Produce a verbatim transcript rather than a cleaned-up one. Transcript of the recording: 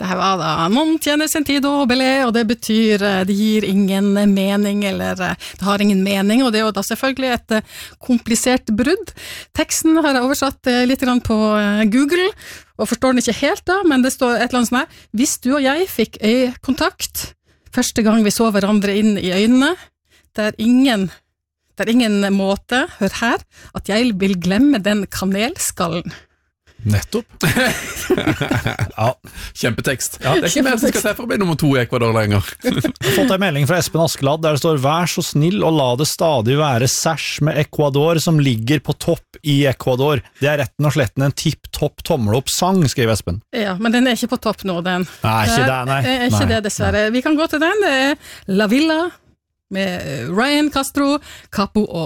Det her var da non tiene sentido bele, og det betyr det gir ingen mening, eller det har ingen mening, og det er jo da selvfølgelig et komplisert brudd. Teksten har jeg oversatt litt grann på Google, og forstår den ikke helt da, men det står et eller annet sånn her: hvis du og jeg fikk øyekontakt første gang vi så hverandre inn i øynene, det er ingen Det er ingen måte, hør her, at jeg vil glemme den kanelskallen. Nettopp. Ja, kjempetekst. Ja, det er ikke mer som skal se for meg nummer to i Ecuador lenger. Jeg har fått en melding fra Espen Askeladd der det står: vær så snill og la det stadig være sæsj med Ecuador som ligger på topp i Ecuador. Det er retten og sletten en tipp-topp tommel opp sang, skriver Espen. Ja, men den er ikke på topp nå, den. Nei, ikke det, nei. Det er ikke nei. det, dessverre. Vi kan gå til den, det er La Villa med Ryan Castro, Capo og